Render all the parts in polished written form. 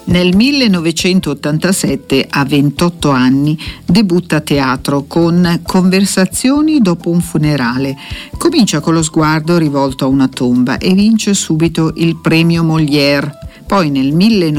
Nel 1987, a 28 anni, debutta a teatro con Conversazioni dopo un funerale. Comincia con lo sguardo rivolto a una tomba e vince subito il premio Molière. Poi nel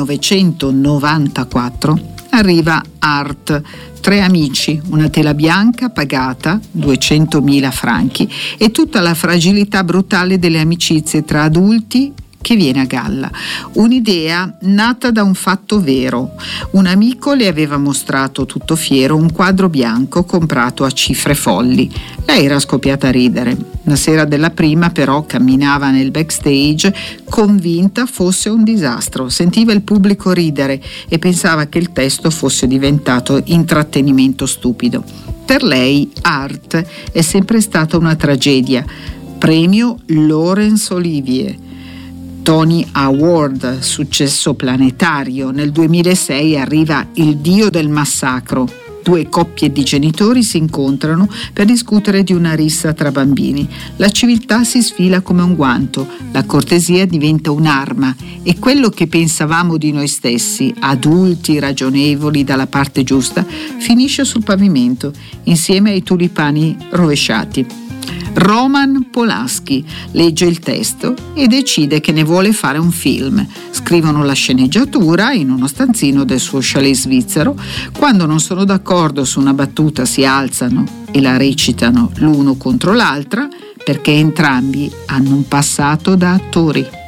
1994 arriva Art, 3 amici, una tela bianca pagata 200.000 franchi e tutta la fragilità brutale delle amicizie tra adulti che viene a galla. Un'idea nata da un fatto vero. Un amico le aveva mostrato tutto fiero un quadro bianco comprato a cifre folli. Lei era scoppiata a ridere. La sera della prima però camminava nel backstage convinta fosse un disastro. Sentiva il pubblico ridere e pensava che il testo fosse diventato intrattenimento stupido. Per lei Art è sempre stata una tragedia. Premio Laurence Olivier, Tony Award, successo planetario. Nel 2006 arriva Il Dio del massacro. 2 coppie di genitori si incontrano per discutere di una rissa tra bambini. La civiltà si sfila come un guanto, la cortesia diventa un'arma e quello che pensavamo di noi stessi, adulti ragionevoli dalla parte giusta, finisce sul pavimento insieme ai tulipani rovesciati. Roman Polanski legge il testo e decide che ne vuole fare un film. Scrivono la sceneggiatura in uno stanzino del suo chalet svizzero. Quando non sono d'accordo su una battuta si alzano e la recitano l'uno contro l'altra perché entrambi hanno un passato da attori.